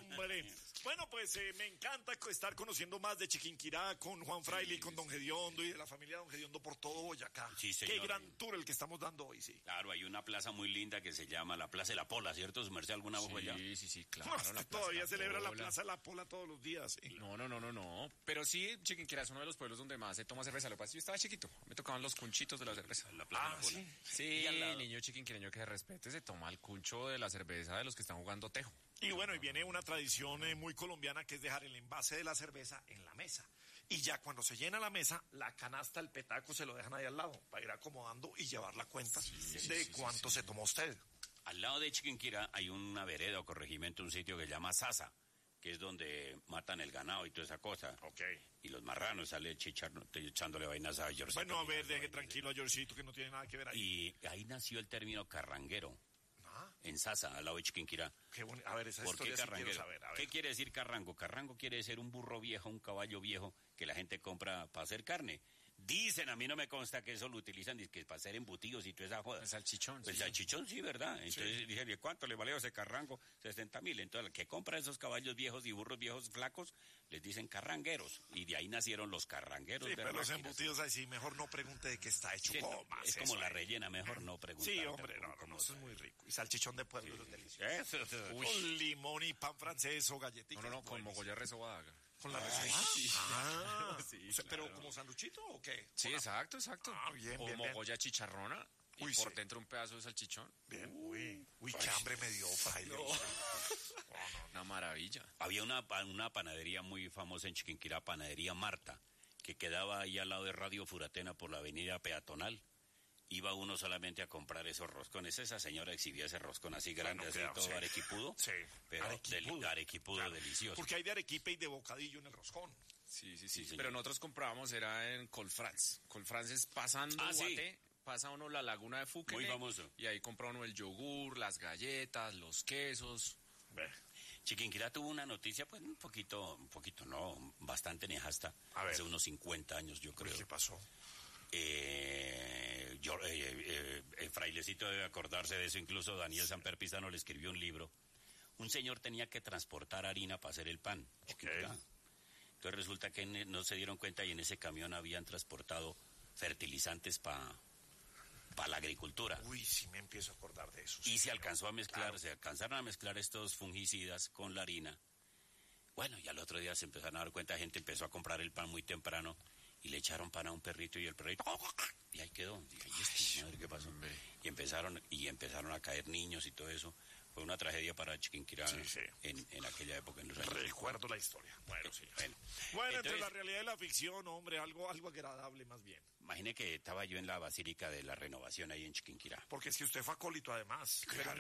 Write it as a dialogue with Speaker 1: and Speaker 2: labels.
Speaker 1: hombre. Bueno, pues me encanta estar conociendo más de Chiquinquirá con Juan Fraile y con Don Gediondo y de la familia Don Gediondo por todo Boyacá.
Speaker 2: Sí, señor.
Speaker 1: Qué gran tour el que estamos dando hoy, sí.
Speaker 2: Claro, hay una plaza muy linda que se llama la Plaza de la Pola, ¿cierto? ¿Su merced alguna vez allá?
Speaker 3: Sí, claro.
Speaker 1: No, todavía celebra la Plaza de la Pola todos los días. Sí.
Speaker 3: No. Pero sí, Chiquinquirá es uno de los pueblos donde más se toma cerveza. Lo que pasa es que yo estaba chiquito, me tocaban los cunchitos de la cerveza.
Speaker 2: La Plaza de la Pola.
Speaker 3: Sí, niño chiquinquireño que se respete, se toma el cuncho de la cerveza de los que están jugando tejo.
Speaker 1: Y bueno, y viene una tradición muy colombiana que es dejar el envase de la cerveza en la mesa. Y ya cuando se llena la mesa, la canasta, el petaco se lo dejan ahí al lado para ir acomodando y llevar la cuenta de cuánto se tomó usted.
Speaker 2: Al lado de Chiquinquirá hay una vereda o corregimiento, un sitio que se llama Sasa, que es donde matan el ganado y toda esa cosa.
Speaker 1: Ok.
Speaker 2: Y los marranos sale echándole vainas a Georgito.
Speaker 1: Bueno, a ver, deje tranquilo a Georgito que no tiene nada que ver ahí.
Speaker 2: Y ahí nació el término carranguero.
Speaker 1: Ah,
Speaker 2: En Sasa, al lado de Chiquinquirá.
Speaker 1: qué bonito. A ver, esa
Speaker 2: ¿Por qué
Speaker 1: historia sí quiero
Speaker 2: carranguero?
Speaker 1: saber. A ver.
Speaker 2: ¿Qué quiere decir carrango? Carrango quiere decir un burro viejo, un caballo viejo que la gente compra para hacer carne. Dicen, a mí no me consta que eso lo utilizan que para hacer embutidos y toda esa joda.
Speaker 3: El salchichón.
Speaker 2: El salchichón, sí, ¿verdad? Entonces dije, ¿cuánto le valió ese carrango? 60,000. Entonces, el que compra esos caballos viejos y burros viejos flacos, les dicen carrangueros. Y de ahí nacieron los carrangueros.
Speaker 1: Sí,
Speaker 2: de
Speaker 1: pero los
Speaker 2: máquinas.
Speaker 1: embutidos ahí sí, mejor no pregunte de qué está hecho.
Speaker 2: Sí,
Speaker 1: Comas
Speaker 2: es como
Speaker 1: eso
Speaker 2: la
Speaker 1: ahí.
Speaker 2: rellena, mejor no preguntar.
Speaker 1: Sí, hombre, no, eso es muy rico. Y salchichón de pueblo es delicioso.
Speaker 2: Eso.
Speaker 1: Con limón y pan francés o galletitas.
Speaker 3: No, con mogolla resobada.
Speaker 1: Con la receta.
Speaker 3: Sí.
Speaker 1: Sí,
Speaker 3: Sí,
Speaker 1: pero
Speaker 3: claro.
Speaker 1: ¿como sanduchito o qué?
Speaker 3: Sí, exacto.
Speaker 1: Ah, bien,
Speaker 3: o
Speaker 1: bien,
Speaker 3: mogolla chicharrona y
Speaker 1: Uy,
Speaker 3: por
Speaker 1: sí.
Speaker 3: dentro un pedazo de salchichón.
Speaker 1: Bien, uy, qué hambre me dio, Fraile.
Speaker 3: Una maravilla.
Speaker 2: Había una panadería muy famosa en Chiquinquirá, Panadería Marta, que quedaba ahí al lado de Radio Furatena por la avenida peatonal. Iba uno solamente a comprar esos roscones. Esa señora exhibía ese roscón así grande, así
Speaker 1: claro,
Speaker 2: todo
Speaker 1: sí.
Speaker 2: arequipudo.
Speaker 1: Sí,
Speaker 2: Pero arequipudo
Speaker 1: Claro,
Speaker 2: delicioso.
Speaker 1: Porque hay de arequipe y de bocadillo en el roscón.
Speaker 3: Sí.
Speaker 2: señor.
Speaker 3: Pero nosotros comprábamos, era en Colfrance. Colfrance es pasando Guaté, pasa uno la laguna de Fúquene.
Speaker 2: Muy famoso.
Speaker 3: Y ahí compra uno el yogur, las galletas, los quesos.
Speaker 2: Chiquinquirá tuvo una noticia, pues un poquito no, bastante nefasta.
Speaker 1: A ver.
Speaker 2: Hace unos 50 años, yo creo.
Speaker 1: ¿Qué pasó?
Speaker 2: El frailecito debe acordarse de eso, incluso Daniel Samper Pizano le escribió un libro. Un señor tenía que transportar harina para hacer el pan. Chiquinquirá. Entonces resulta que no se dieron cuenta y en ese camión habían transportado fertilizantes para la agricultura.
Speaker 1: Uy, sí me empiezo a acordar de eso.
Speaker 2: Y se alcanzó a mezclar,
Speaker 1: Claro.
Speaker 2: se alcanzaron a mezclar estos fungicidas con la harina. Bueno, y al otro día se empezaron a dar cuenta, la gente empezó a comprar el pan muy temprano y le echaron pan a un perrito y el perrito y ahí quedó. Dije, ¿y madre qué pasó? Y empezaron a caer niños y todo eso. Fue una tragedia para Chiquinquirá en aquella época. En los años.
Speaker 1: Recuerdo la historia. Bueno, sí. Bueno,
Speaker 2: Entonces,
Speaker 1: entre la realidad y la ficción, hombre, algo agradable más bien.
Speaker 2: Imagine que estaba yo en la Basílica de la Renovación ahí en Chiquinquirá.
Speaker 1: Porque es que usted fue acólito además.
Speaker 2: Claro.